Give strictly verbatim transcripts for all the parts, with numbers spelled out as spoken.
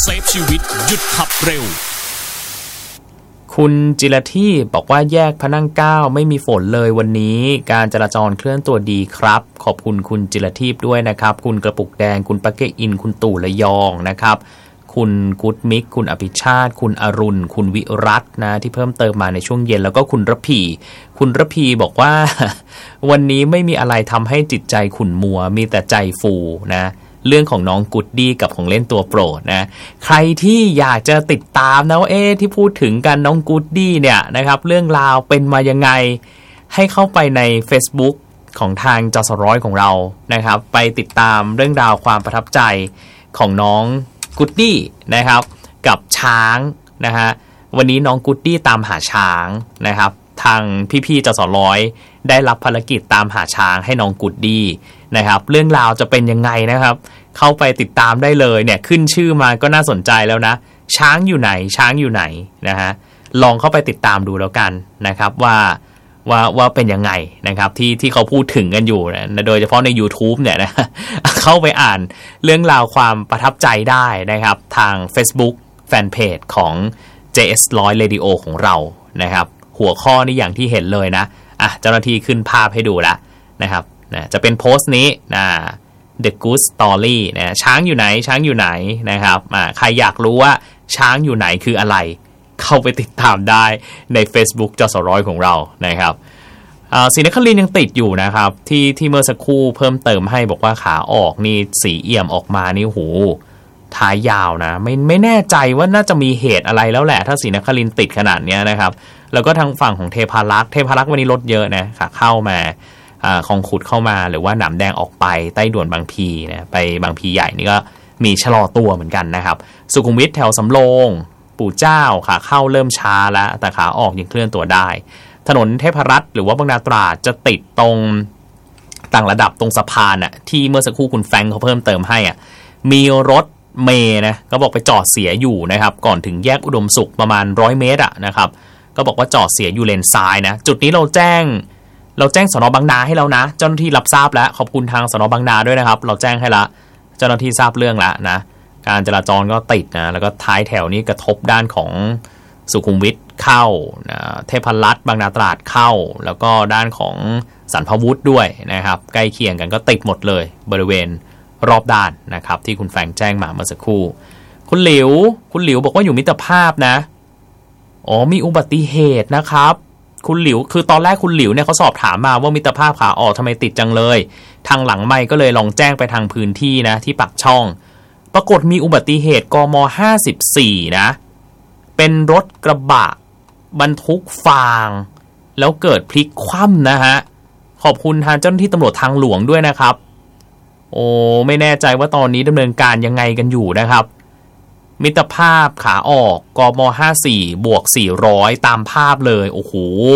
เซฟชีวิตหยุดขับเร็วคุณจิรธีบอกว่าแยกพระนั่งเกล้าไม่มีฝนเลยวันนี้การจราจรเคลื่อนตัวดีครับขอบคุณคุณจิรธีด้วยนะครับคุณกระปุกแดงคุณปะเกอินคุณตู่ระยองนะครับคุณกุดมิกคุณอภิชาติคุณอรุณคุณวิรัตน์นะที่เพิ่มเติมมาในช่วงเย็นแล้วก็คุณระพีคุณระพีบอกว่า วันนี้ไม่มีอะไรทำให้จิตใจขุ่นมัวมีแต่ใจฟูนะเรื่องของน้องกุดดี้กับของเล่นตัวโปรดนะใครที่อยากจะติดตามนะว่าเอ๊ะที่พูดถึงกันน้องกุดดี้เนี่ยนะครับเรื่องราวเป็นมายังไงให้เข้าไปใน Facebook ของทางจสร้อยของเรานะครับไปติดตามเรื่องราวความประทับใจของน้องกุดดี้นะครับกับช้างนะฮะวันนี้น้องกุดดี้ตามหาช้างนะครับทางพี่ๆจสร้อยได้รับภารกิจตามหาช้างให้น้องกุดดี้นะครับเรื่องราวจะเป็นยังไงนะครับเข้าไปติดตามได้เลยเนี่ยขึ้นชื่อมาก็น่าสนใจแล้วนะช้างอยู่ไหนช้างอยู่ไหนนะฮะลองเข้าไปติดตามดูแล้วกันนะครับว่าว่าว่าเป็นยังไงนะครับที่ที่เขาพูดถึงกันอยู่นะโดยเฉพาะใน YouTube เนี่ยนะเข้าไปอ่านเรื่องราวความประทับใจได้นะครับทาง Facebook Fanpage ของ เจ เอส หนึ่งร้อย Radio ของเรานะครับหัวข้อนี่อย่างที่เห็นเลยนะอ่ะเจ้าหน้าที่ขึ้นภาพให้ดูแล้วนะครับนะจะเป็นโพสต์นี้นะ The Good Story นะช้างอยู่ไหนช้างอยู่ไหนนะครับอ่าใครอยากรู้ว่าช้างอยู่ไหนคืออะไรเข้าไปติดตามได้ใน Facebook จสร้อยของเรานะครับศรีนครินทร์ยังติดอยู่นะครับที่ที่เมื่อสักครู่เพิ่มเติมให้บอกว่าขาออกนี่สีเอี่ยมออกมานี่โหท้ายยาวนะไม่ไม่แน่ใจว่าน่าจะมีเหตุอะไรแล้วแหละถ้าศรีนครินทร์ติดขนาดนี้นะครับแล้วก็ทางฝั่งของเทพารักษ์เทพารักษ์วันนี้รถเยอะนะขาเข้ามาคลองขุดเข้ามาหรือว่าหนามแดงออกไปใต้ด่วนบางพีนะไปบางพีใหญ่นี่ก็มีชะลอตัวเหมือนกันนะครับสุขุมวิทแถวสำโรงปู่เจ้าขาเข้าเริ่มช้าแล้วแต่ขาออกยังเคลื่อนตัวได้ถนนเทพรัตน์หรือว่าบางนาตราดจะติดตรงต่างระดับตรงสะพานอ่ะที่เมื่อสักครู่คุณแฟงเขาเพิ่มเติมให้อ่ะมีรถเมย์นะก็บอกไปจอดเสียอยู่นะครับก่อนถึงแยกอุดมสุขประมาณร้อยเมตรอ่ะนะครับก็บอกว่าจอดเสียอยู่เลนซ้ายนะจุดนี้เราแจ้งเราแจ้งสน.บางนาให้แล้วนะเจ้าหน้าที่รับทราบแล้วขอบคุณทางสน.บางนาด้วยนะครับเราแจ้งให้ละเจ้าหน้าที่ทราบเรื่องแล้วนะการจราจรก็ติดนะแล้วก็ท้ายแถวนี้กระทบด้านของสุขุมวิทเข้านะเทพรัตน์บางนาตราดเข้าแล้วก็ด้านของสันพวุฒิด้วยนะครับใกล้เคียงกันก็ติดหมดเลยบริเวณรอบด้านนะครับที่คุณแฟงแจ้งมาเมื่อสักครู่คุณหลิวคุณหลิวบอกว่าอยู่มิตรภาพนะอ๋อมีอุบัติเหตุนะครับคุณหลิวคือตอนแรกคุณหลิวเนี่ยเขาสอบถามมาว่ามิตรภาพขาออกทำไมติดจังเลยทางหลังไม่ก็เลยลองแจ้งไปทางพื้นที่นะที่ปากช่องปรากฏมีอุบัติเหตุกมห้าสิบสี่นะเป็นรถกระบะบรรทุกฟางแล้วเกิดพลิกคว่ำนะฮะขอบคุณทางเจ้าหน้าที่ตำรวจทางหลวงด้วยนะครับโอ้ไม่แน่ใจว่าตอนนี้ดำเนินการยังไงกันอยู่นะครับมิตรภาพขาออกกมห้าสิบสี่บวกสี่ร้อยตามภาพเลยโอ้โห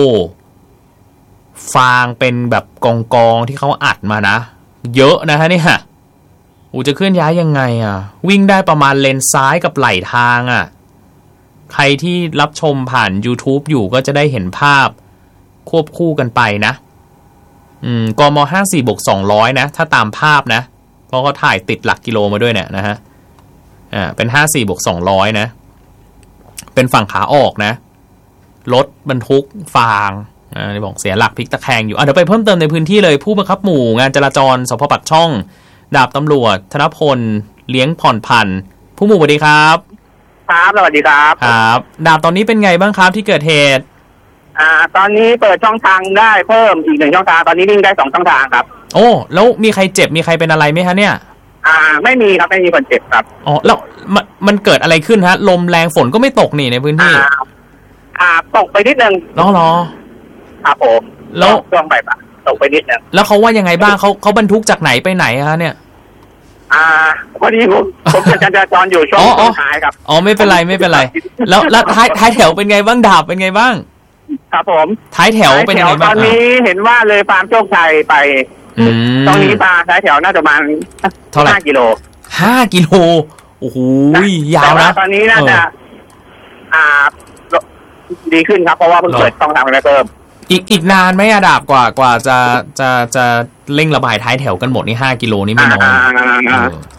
ฟางเป็นแบบกองๆที่เขาอัดมานะเยอะนะฮะเนี่ยอูจะเคลื่อนย้ายยังไงอ่ะวิ่งได้ประมาณเลนซ้ายกับไหลทางอ่ะใครที่รับชมผ่าน YouTube อยู่ก็จะได้เห็นภาพควบคู่กันไปนะอืมกมห้าสิบสี่บวกสองร้อยนะถ้าตามภาพนะเพราะเขาถ่ายติดหลักกิโลมาด้วยเนี่ยนะฮะอ่าเป็นห้าสิบสี่บวกสองร้อยนะเป็นฝั่งขาออกนะรถบรรทุกฟางอ่าที่บอกเสียหลักพลิกตะแคงอยู่อ่ะเดี๋ยวไปเพิ่มเติมในพื้นที่เลยผู้บังคับหมู่งานจราจรสพปากช่องดาบตำรวจธนพลเลี้ยงผ่อนพันธ์ผู้หมู่สวัสดีครับครับสวัสดีครับครับดาบตอนนี้เป็นไงบ้างครับที่เกิดเหตุอ่าตอนนี้เปิดช่องทางได้เพิ่มอีกหนึ่งช่องทางตอนนี้วิ่งได้สองช่องทางครับโอ้แล้วมีใครเจ็บมีใครเป็นอะไรไหมฮะเนี่ยอ่าไม่มีครับไม่มีคนเจ็บครับอ๋อแล้วมันมันเกิดอะไรขึ้นฮะลมแรงฝนก็ไม่ตกนี่ในพื้นที่อ่าอ่าตกไปนิดนึงล้อล้อครับผมแล้วช่วงบ่ายตกไปนิดนึงแล้วเขาว่ายังไงบ้างเขาเขาบรรทุกจากไหนไปไหนฮะเนี่ยอ่าพอดีผมผมจะจราจรอยู่ช่วงท้ายครับอ๋อไม่เป็นไรไม่เป็นไรแล้วแล้วท้ายท้ายแถวเป็นไงบ้างดาบเป็นไงบ้างครับผมท้ายแถวเป็นยังไงบ้างตอนนี้เห็นว่าเลยฟาร์มโชคชัยไปตรงนี้ปลาท้ายแถวน่าจะประมาณห้ากิโลห้ากิโลโอ้โหยาวนะตอนนี้น่าจะอ่าดีขึ้นครับเพราะว่าเพิ่งเปิดช่องทางไปเพิ่มอีกอีกนานไหมอะดาบกว่ากว่าจะจะจะเร่งระบายท้ายแถวกันหมดนี่ห้ากิโลนี่ไม่น้อยก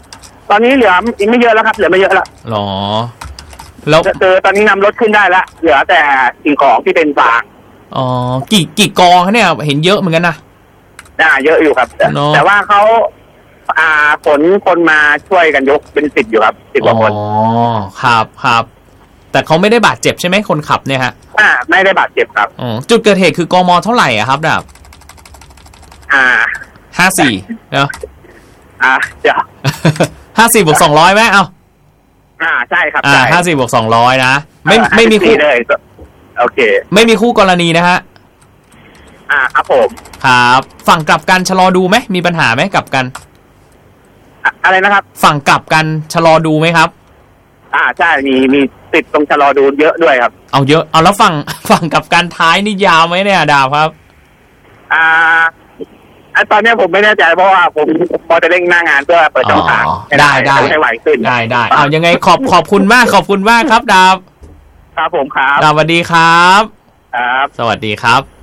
ตอนนี้เหลืออีกไม่เยอะแล้วครับเหลือไม่เยอะแล้วหรอแล้วคือตอนนี้นำรถขึ้นได้แล้วเหลือแต่สิ่งของที่เป็นฟางอ๋อกี่กี่กองเนี่ยเห็นเยอะเหมือนกันนะอ่าเยอะอยู่ครับแต่ว่าเขาอ่าขนคนมาช่วยกันยกเป็นสิบอยู่ครับสิบกว่าคนอ๋อครับครับแต่เขาไม่ได้บาดเจ็บใช่ไหมคนขับเนี่ยฮะอ่าไม่ได้บาดเจ็บครับอ๋อจุดเกิดเหตุคือกม.เท่าไหร่อะครับดาบอ่าห้าสี่เนาะอ่าเดี๋ยวห้าสี่บวกสองร้อยไหมเอาอ่าใช่ครับอ่าห้าสี่บวกสองร้อยนะไม่ไม่มีคู่เลยโอเคไม่มีคู่กรณีนะฮะอ่าครับผมครับฝั่งกลับกันชะลอดูไหมมีปัญหาไหมกลับกันอะไรนะครับฝั่งกลับกันชะลอดูไหมครับอ่าใช่มีมีติดตรงชะลอดูเยอะด้วยครับเอาเยอะเอาแล้วฝั่งฝั่งกลับกันท้ายนี่ยาวไหมเนี่ยดาวครับอ่าตอนนี้ผมไม่แน่ใจเพราะว่าผมพอจะเร่งหน้างานเพื่อเปิดช่องทางได้ได้ให้ไหวขึ้นได้ได้เอายังไงขอบขอบคุณมากขอบคุณมากครับดาวครับผมครับดาวสวัสดีครับครับสวัสดีครับ